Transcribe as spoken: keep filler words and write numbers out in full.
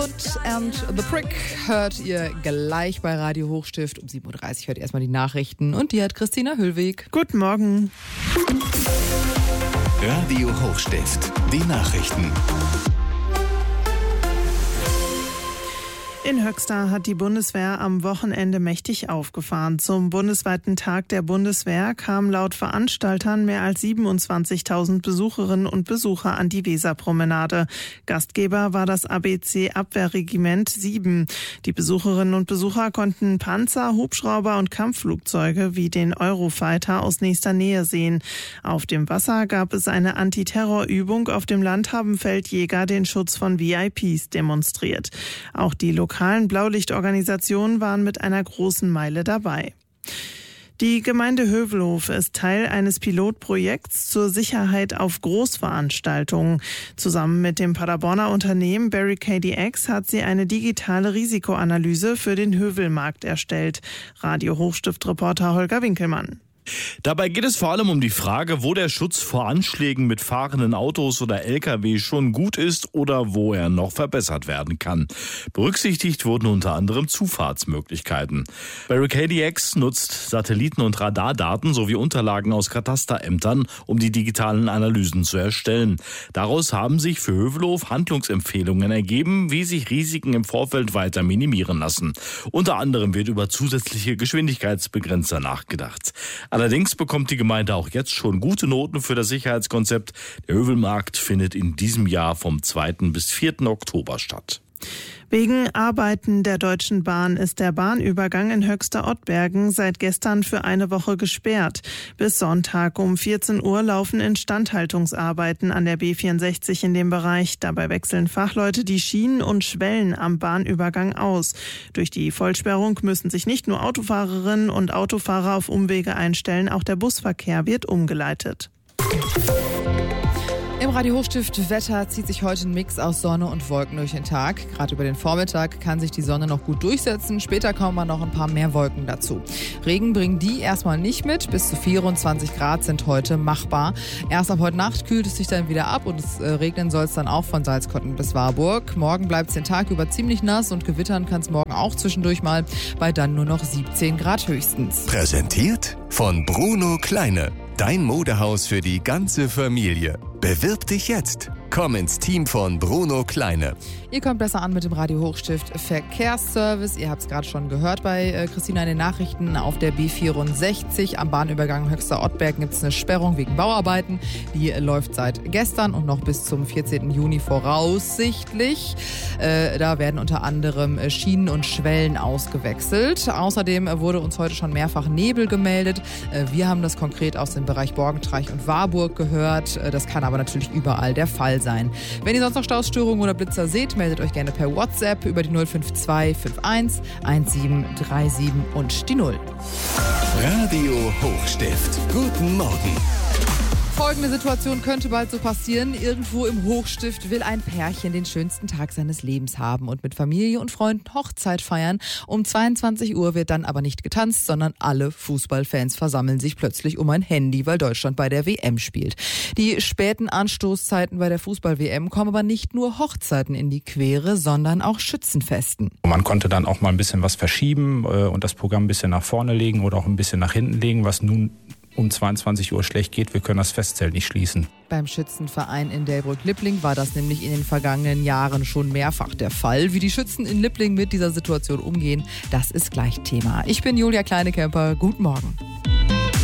Foot and the Prick hört ihr gleich bei Radio Hochstift. Um sieben Uhr dreißig hört ihr erstmal die Nachrichten und die hat Christina Höllweg. Guten Morgen. Radio Hochstift, die Nachrichten. In Höxter hat die Bundeswehr am Wochenende mächtig aufgefahren. Zum bundesweiten Tag der Bundeswehr kamen laut Veranstaltern mehr als siebenundzwanzigtausend Besucherinnen und Besucher an die Weserpromenade. Gastgeber war das A B C-Abwehrregiment sieben. Die Besucherinnen und Besucher konnten Panzer, Hubschrauber und Kampfflugzeuge wie den Eurofighter aus nächster Nähe sehen. Auf dem Wasser gab es eine Antiterrorübung. Auf dem Land haben Feldjäger den Schutz von V I Ps demonstriert. Auch die lokalen Blaulichtorganisationen waren mit einer großen Meile dabei. Die Gemeinde Hövelhof ist Teil eines Pilotprojekts zur Sicherheit auf Großveranstaltungen. Zusammen mit dem Paderborner Unternehmen Barricade X hat sie eine digitale Risikoanalyse für den Hövelmarkt erstellt. Radio Hochstift-Reporter Holger Winkelmann. Dabei geht es vor allem um die Frage, wo der Schutz vor Anschlägen mit fahrenden Autos oder L K W schon gut ist oder wo er noch verbessert werden kann. Berücksichtigt wurden unter anderem Zufahrtsmöglichkeiten. Barricade X nutzt Satelliten- und Radardaten sowie Unterlagen aus Katasterämtern, um die digitalen Analysen zu erstellen. Daraus haben sich für Hövelhof Handlungsempfehlungen ergeben, wie sich Risiken im Vorfeld weiter minimieren lassen. Unter anderem wird über zusätzliche Geschwindigkeitsbegrenzer nachgedacht. Allerdings bekommt die Gemeinde auch jetzt schon gute Noten für das Sicherheitskonzept. Der Hövelmarkt findet in diesem Jahr vom zweiten bis vierten Oktober statt. Wegen Arbeiten der Deutschen Bahn ist der Bahnübergang in Höxter-Ottbergen seit gestern für eine Woche gesperrt. Bis Sonntag um vierzehn Uhr laufen Instandhaltungsarbeiten an der B vierundsechzig in dem Bereich. Dabei wechseln Fachleute die Schienen und Schwellen am Bahnübergang aus. Durch die Vollsperrung müssen sich nicht nur Autofahrerinnen und Autofahrer auf Umwege einstellen, auch der Busverkehr wird umgeleitet. Im Radio Hochstift Wetter zieht sich heute ein Mix aus Sonne und Wolken durch den Tag. Gerade über den Vormittag kann sich die Sonne noch gut durchsetzen. Später kommen noch ein paar mehr Wolken dazu. Regen bringen die erstmal nicht mit. Bis zu vierundzwanzig Grad sind heute machbar. Erst ab heute Nacht kühlt es sich dann wieder ab und es äh, regnen soll es dann auch von Salzkotten bis Warburg. Morgen bleibt es den Tag über ziemlich nass und gewittern kann es morgen auch zwischendurch mal, bei dann nur noch siebzehn Grad höchstens. Präsentiert von Bruno Kleine. Dein Modehaus für die ganze Familie. Bewirb dich jetzt. Komm ins Team von Bruno Kleine. Ihr kommt besser an mit dem Radio Hochstift Verkehrsservice. Ihr habt es gerade schon gehört bei äh, Christina in den Nachrichten. Auf der B vierundsechzig am Bahnübergang Höxter-Ottbergen gibt es eine Sperrung wegen Bauarbeiten. Die äh, läuft seit gestern und noch bis zum vierzehnten Juni voraussichtlich. Äh, da werden unter anderem äh, Schienen und Schwellen ausgewechselt. Außerdem äh, wurde uns heute schon mehrfach Nebel gemeldet. Äh, wir haben das konkret aus dem Bereich Borgentreich und Warburg gehört. Äh, das kann aber natürlich überall der Fall sein. Wenn ihr sonst noch Stausstörungen oder Blitzer seht, meldet euch gerne per WhatsApp über die null fünf zwei fünf eins eins sieben drei sieben und die null. Radio Hochstift. Guten Morgen. Folgende Situation könnte bald so passieren. Irgendwo im Hochstift will ein Pärchen den schönsten Tag seines Lebens haben und mit Familie und Freunden Hochzeit feiern. Um zweiundzwanzig Uhr wird dann aber nicht getanzt, sondern alle Fußballfans versammeln sich plötzlich um ein Handy, weil Deutschland bei der W M spielt. Die späten Anstoßzeiten bei der Fußball-W M kommen aber nicht nur Hochzeiten in die Quere, sondern auch Schützenfesten. Man konnte dann auch mal ein bisschen was verschieben äh, und das Programm ein bisschen nach vorne legen oder auch ein bisschen nach hinten legen, was nun um zweiundzwanzig Uhr schlecht geht. Wir können das Festzelt nicht schließen. Beim Schützenverein in Delbrück-Lippling war das nämlich in den vergangenen Jahren schon mehrfach der Fall. Wie die Schützen in Lippling mit dieser Situation umgehen, das ist gleich Thema. Ich bin Julia Kleinekemper. Guten Morgen.